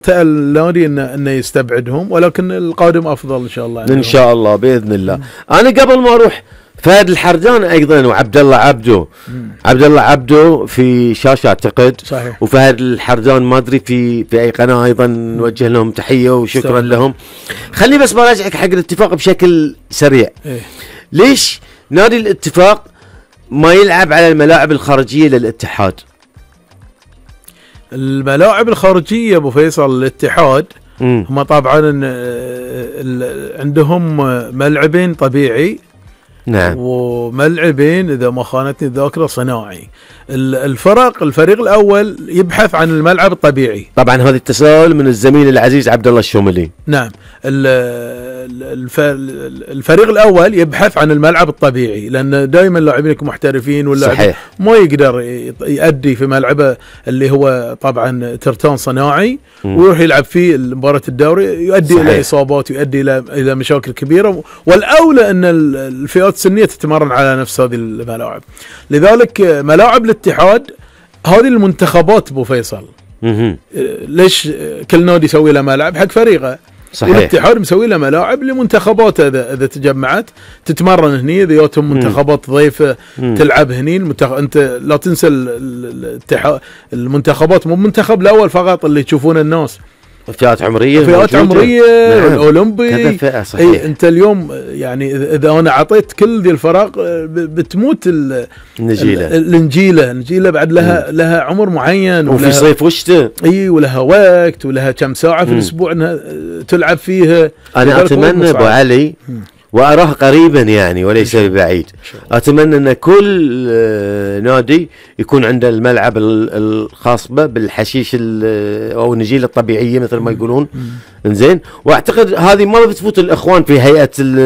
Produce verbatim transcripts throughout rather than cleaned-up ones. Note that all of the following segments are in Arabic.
النادي انه انه يستبعدهم، ولكن القادم افضل ان شاء الله ان شاء الله باذن الله. مم. انا قبل ما اروح فهد الحرجان ايضا وعبد الله عبده. مم. عبد الله عبده في شاشه اعتقد. صحيح. وفهد الحرجان ما ادري في في اي قناه ايضا، نوجه لهم تحيه وشكرا صحيح. لهم. خليني بس براجعك حق الاتفاق بشكل سريع. إيه؟ ليش نادي الاتفاق ما يلعب على الملاعب الخارجيه للاتحاد؟ الملاعب الخارجيه ابو فيصل الاتحاد مم. هم طبعا عندهم ملعبين طبيعي. نعم. وملعبين اذا ما خانتني الذاكره صناعي. الفرق الفريق الاول يبحث عن الملعب الطبيعي. طبعا هذا التساؤل من الزميل العزيز عبد الله الشوملي. نعم. الفريق الاول يبحث عن الملعب الطبيعي، لان دائما لاعبينك محترفين واللاعب ما يقدر يؤدي في ملعبه اللي هو طبعا ترتان صناعي م. ويروح يلعب فيه مباراه الدوري، يؤدي صحيح. الى اصابات ويؤدي الى الى مشاكل كبيره، والاولى ان الفئات السنيه تتمرن على نفس هذه الملاعب. لذلك ملاعب الاتحاد هذه المنتخبات ابو فيصل. م- ليش كل نادي يسوي له ملعب حق فريقه؟ صحيح. والاتحاد مسوي له ملاعب لمنتخباته، اذا اذا تجمعت تتمرن هني، اذا جاتهم منتخبات ضيفه مم. تلعب هني. المنتخ... انت لا تنسى الاتحاد المنتخبات مو المنتخب الاول فقط اللي تشوفون الناس، فئات عمريه فئات عمريه نعم. والاولمبي كذا صحيح. اي انت اليوم يعني اذا انا اعطيت كل ذي الفرق بتموت النجيله النجيله النجيله بعد لها مم. لها عمر معين، وفي صيف وشتاء اي ولها وقت ولها كم ساعه في الاسبوع انها تلعب فيها. انا اتمنى ابو علي مم. وأراه قريبا يعني وليس ببعيد، أتمنى أن كل نادي يكون عنده الملعب الخاص به بالحشيش أو النجيلة الطبيعية مثل ما يقولون. إنزين، وأعتقد هذه ما بتفوت الإخوان في هيئة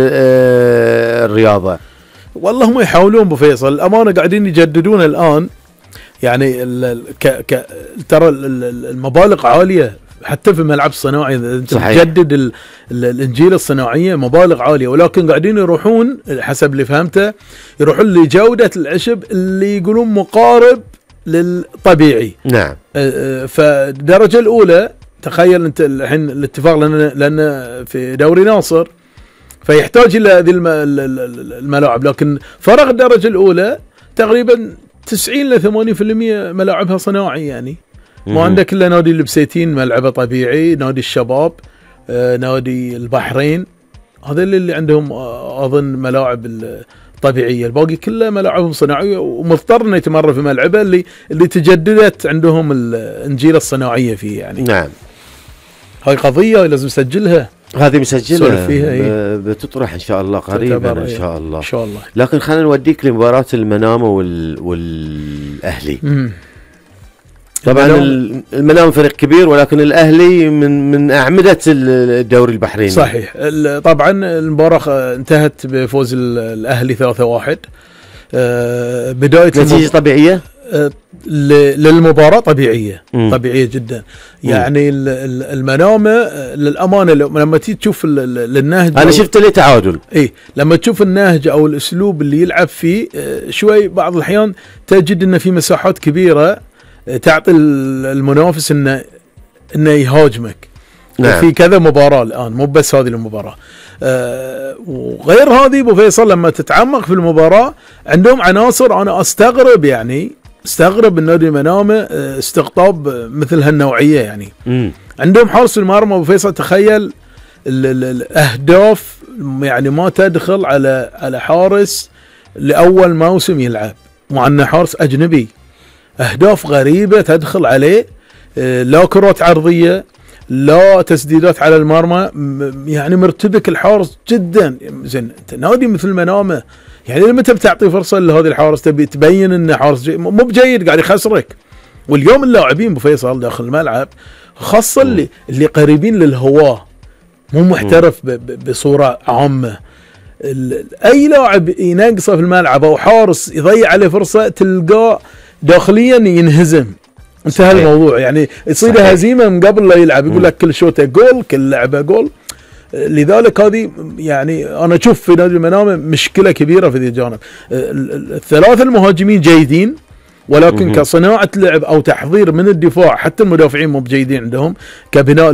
الرياضة. والله هم يحاولون أبو فيصل، الأمانة قاعدين يجددون الآن يعني ك ك ترى المبالغ عالية حتى في الملعب الصناعي. انت تجدد الانجيله الصناعيه مبالغ عاليه، ولكن قاعدين يروحون حسب اللي فهمته يروحون لجوده العشب اللي يقولون مقارب للطبيعي. نعم. فالدرجه الاولى تخيل انت الحين الاتفاق، لان لان في دوري ناصر فيحتاج الى هذه الملاعب، لكن فرق الدرجه الاولى تقريبا تسعين إلى ثمانين بالمئة ملاعبها صناعي يعني. ما عندك الا نادي البسيتين ملعبه طبيعي، نادي الشباب، آه، نادي البحرين، هذا اللي عندهم آه، اظن ملاعب الطبيعيه، الباقي كله ملاعبهم صناعيه، ومضطر انه يتمرن في ملعبه اللي اللي تجددت عندهم الانجيله الصناعيه فيه يعني. نعم. هاي قضيه لازم نسجلها، هذه مسجله فيها إيه؟ بتطرح ان شاء الله قريبا ان شاء الله. ان شاء الله. لكن خلينا نوديك لمباراه المنامه وال... والاهلي. مم. طبعا المنام فريق كبير، ولكن الاهلي من من اعمده الدوري البحريني. صحيح. طبعا المباراه انتهت بفوز الاهلي ثلاثة واحد. بدايه نتيجه المب... طبيعيه للمباراه طبيعيه. مم. طبيعيه جدا يعني. المنامه للامانه لما تيجي تشوف النهج، انا شفت له تعادل. اي لما تشوف النهج او الاسلوب اللي يلعب فيه شوي بعض الاحيان تجد انه في مساحات كبيره تعطي المنافس انه انه يهاجمك. نعم. في كذا مباراه الان، مو بس هذه المباراه. آه وغير هذه ابو فيصل لما تتعمق في المباراه عندهم عناصر انا استغرب يعني استغرب النادي المنامه استقطاب مثل هالنوعيه يعني. م. عندهم حارس المرمى ابو فيصل، تخيل الاهداف يعني ما تدخل على على حارس لاول موسم يلعب، مع انه حارس اجنبي. اهداف غريبه تدخل عليه، لا كرات عرضيه لا تسديدات على المرمى، يعني مرتبك الحارس جدا. زين انت نادي مثل المنامه يعني لما تبي تعطي فرصه لهذا الحارس تبي تبين انه حارس مو بجيد قاعد يخسرك. واليوم اللاعبين ابو فيصل داخل الملعب خاصه اللي اللي قريبين للهواه مو محترف بصوره عامه، اي لاعب ينقصه في الملعب او حارس يضيع عليه فرصه تلقاه داخليا ينهزم. انتهى الموضوع يعني، يصير هزيمه من قبل لا يلعب، يقول لك كل شوطه جول كل لعبه جول. لذلك هذه يعني انا اشوف في نادي المنامه مشكله كبيره في ذي الجانب. الثلاثه المهاجمين جيدين، ولكن مهم. كصناعه لعب او تحضير من الدفاع، حتى المدافعين مو بجيدين عندهم كبناء